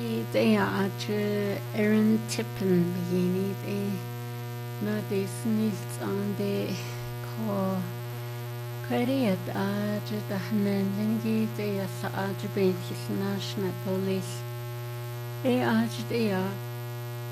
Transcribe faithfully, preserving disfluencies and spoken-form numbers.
det er at Aaron Tippen begynner det når det snilt om det ko kariet at det handler det er så at det national police det er det er